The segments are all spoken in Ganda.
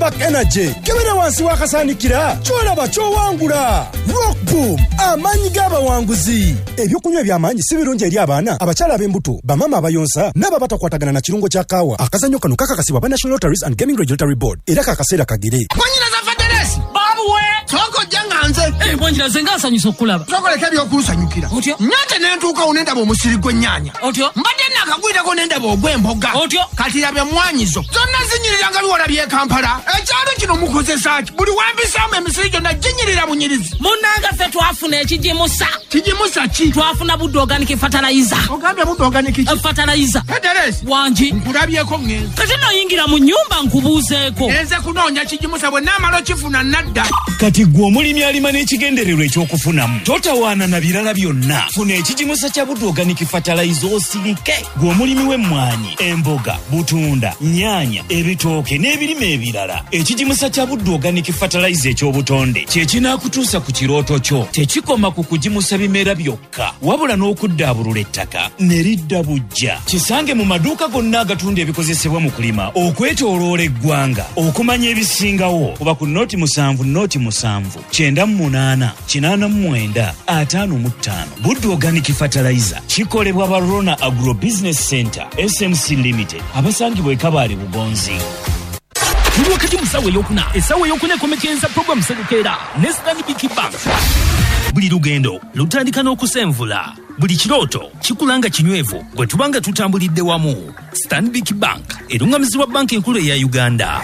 Spark Energy kebera wansi wakasanikira kyolaba kyowangula. Rock Boom amanyi g'abawanguzi. Ebyokunywa by'amanyi si birungi eri abaana abakyala ab'embuto bamama abayonsa n'abatakwatagana na kirungo kya kaawa. Akazannyo kano kakakasibwa ba National Lotteries and Gaming Regulatory Board era kakaseera kagere. Mwanyina za Federasi babuwe soko janganze mwanyina zenga sanyuso kulaba soko leke byokusanyukira otyo nyate nentuuka onenda bomusiri gwennyanya otyo mbadde nakagwirako nenda bogwemboga otyo kati labye mwanyizo zonna zinyiriranga biwala bye Kampala ekyalo kino mukozesa ki buli wambisaamu emisiri gyonna ginyirira bunyirizi munnanga ffe twafuna ekijimusa ki twafuna Budde Organic Fertilizer. Ogambye Budde Organic Fertilizer Federasi wangi nkulabyeko ngenzi kati noyingira mu nnyumba nkubuuzeeko nze kunoonya kijimusa bwe naamala kifuna nadda kati gwe omulimi alima n'ekigendererwa ekyokufunamu totawaana na birala byonna funa ekijimusa kya Budde Organic Fertilizer osirike gwe omulimi w'emmwanyi emboga butunda nnyaanya ebitooke n'ebirime ebirala ekijimusa kya Budde Organic Fertilizer ekyobutonde kye kinaakutuusa ku kirooto kyo tekikoma ku kujimusa bimera byokka wabula n'okuddaabulula ettaka ne lidda bujja kisange mu maduuka gonna agatunda ebikozesebwa mu kulima okwetooloola eggwanga okumanya ebisingawo kuba ku noti 7 98 89 55 Budde Organic Fertilizer kikolebwa ba Rona Agro Business Center SMC Limited abasangibwa ekabaale Bugonzi. Tuli wakati musawe yokuna esawe yokuna komekenza program Serukera ne Stanbic Bank. Buli lugendo lutandika n'okusenvula buli kirooto kikulanga kinywevu bwe tubanga tutambulidde wamu. Stanbic Bank erungamizibwa banki enkulu ya Uganda.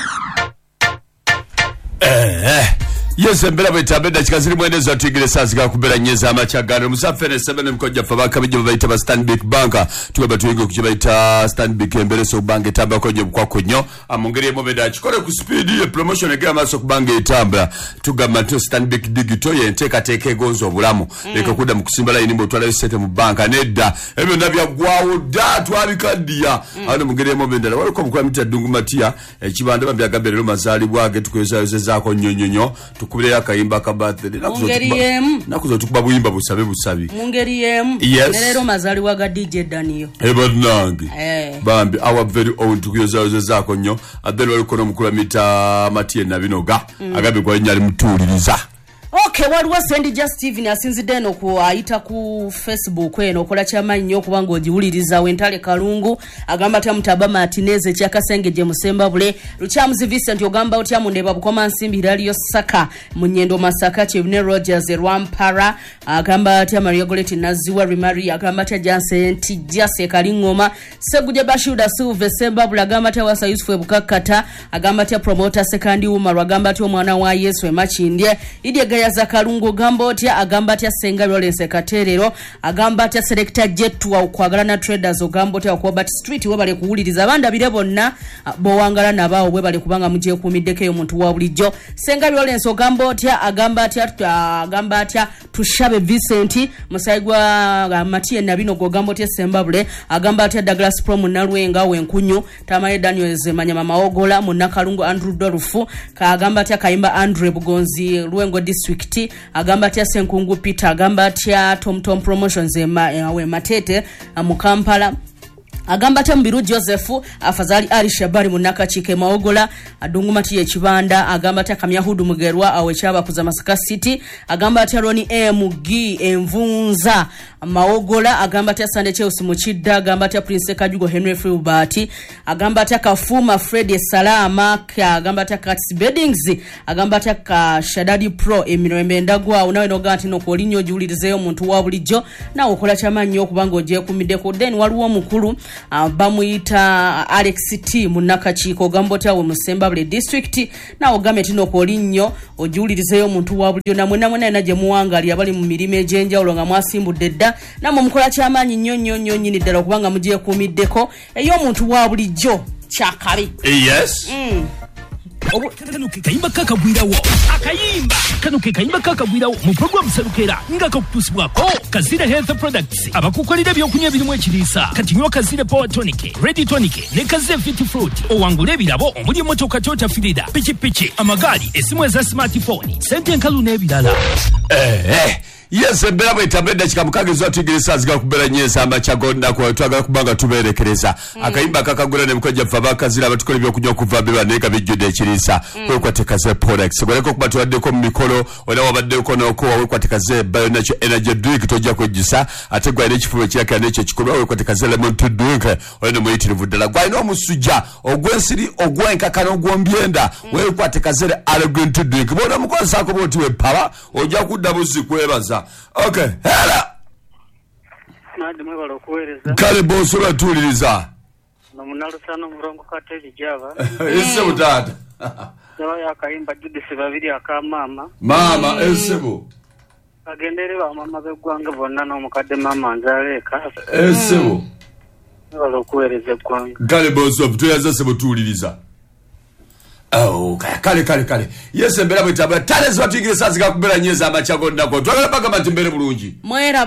Yes, mbela bwetambe dakika ziri mwendeza tuigire saa zika kubera nyeza amachagano musafene 7 mkoja fabaka bijo baita ba Stanbic Bank tuweba tuingo kuchibaita Stanbic mbele so bange tamba konye kwa konyo amongeri mwenda chikore kuspeedi promotion egera maso kubange itambla tugamba to Stanbic Digital yenteka teke gonzo obulamu leka kuda mukusimbala inimbo twala sete mu banka nedda ebyo ndabya gwawo da twabikadiya ano mongeri mwenda waliko mukwa mita dungumatia ekibanda bambya gabelero mazali bwage tukweza zako nyonyonyo tukubire akayimba ka birthday nakuzo tukuba buyimba busabe mungeri yemu nerero mazali waga DJ Daniel ebadnangi bambi our very own tukuyoza zako nnyo adelo alikono mukula mita Matie Nabinoga agabe kwa nyali mutuliriza. Okay, waliwo Sandy Just Steven asinzidde eno ku ayita ku Facebook eno okola kyamanyi okubanga ogiwuliriza Wentale Kalungu agamba ati Mutaba Martinez ekyakasengeje Musembabule Luchamuzi Vincent ogamba oti amundeba bukoma nsimbi Ralio Saka Munyendo Masaka Chevne Rogers Rwampara agamba ati Maria Goretti Naziwa Rimari agamba ati Jansenti Jase Kalingoma Seguje Bashuda Silve Sembabule agamba ati Wasa Yusufu Ebukakata agamba ati promoter second woman agamba ati omwana wa Yesu Emachindye Idi ya Zakalungu gambotya agamba atya Senga Lawrence Katerero agamba atya Selector Jetwa okwagalana traders ogambotya Okwabati Street webale kuwuliriza abanda bire bonna bowangala nabawo webale kubanga muje kumiddeko yo muntu wa bulijjo. Senga Lawrence ogambotya agamba atya Tushabe Vincent Musaigwa Matie Nabino gogambotya Sembabule agamba atya Douglas Pro Munalwenga wenkunyu Tamaye Daniel Zemanya Maogola Munakalungu Andrew Dorufu agamba atya Kayimba Andre Bugonzi Luengo District agamba atya Senkungu Peter agamba atya Tom Promotions we Matete mu Kampala agamba atya Mbiru Joseph afazali Ali Shabari munaka chike Maogola adungumati ye Kibanda agamba atya Kamyahudu Mugerwa awe chaba kuza Masaka City agamba atya Roni MG Envunza Maogola agamba atya Sande Cheusi Muchida agamba atya Prince Kajugo Henry Filbert agamba atya Kafuma Fred Salama agamba atya Cats Beddings agamba atya ka Shadadi Pro Emirembe Ndagwa unawe no ganti no kolinyo julirizeyo muntu wa bulijjo na okola kyamanyi okubanga oje kumideko den waliwo mukulu bamuyita Alex T munakachiko gambotya we Musembabule district na ogame tino kolinyo ojulirizeyo muntu wa bulijjo namwe naje muwangali abali mu mirime jenja olonga mwasimbudde dda namwe mukola kyamanyi nyonyo nyini ddala kubanga muje kumiddeko eyo muntu wa bulijjo kyakabi. Yes. Kano ke kayimba kakagwirawo akayimba kano ke kayimba kakagwirawo mu program Serukera nga kakutusibwako Kazire Health Products abakukolera byokunywa birimu ekiriisa kati nywa Kazire Power Tonic Ready Tonic ne Kazire Fit Fruit owangula ebirabo omuli emotoka Toyota Fielder pichi amagaali esimu eza smartphone sente nkalu n'ebirala. Yes, mbera bwetambe dakika mukage zo tuigirisa zika kubera nyeza amachagonda kwa twagala kubanga tuberekereza. Akayimba kakagura ne mukojja faba kazira abatukole byo kunywa kuva beba neka bijjude ekirisa. Kwe kwatekaze Porex. Goleko kubatwadde ko mikolo wala wabadde ko noko we kwatekaze bio natural energy drink tojja kwejisa ate gwa ile kifuwe kyake n'ekyo kikolo we kwatekaze lemon to drink wala ne muyitirivu ddala. Gwa ino omusujja ogwensiri ogwenkakano ogwombyenda we kwatekaze allergen to drink. Bona mukosa ko boti we power ojja kudda buzi kwebaza. Okay, hela. Nadi mwe balokuwereza. Kale boso batuliriza. Nomunarusano murongo kateli java. Ese utata. Sawa yakayimba Judith babiri akamama. Mama esebo. Agendere ba mama begwanga bonna no mukadde mama nzaleka. Esebo. Balokuwereza gwanga. Kale boso tuyaza sebo tuliriza. Oh, kale. Yes, mbera bwetaba. Tale zwa tigire sazika kubera nyeza amachago ndako. Twagala paka matimbere bulungi. Mwera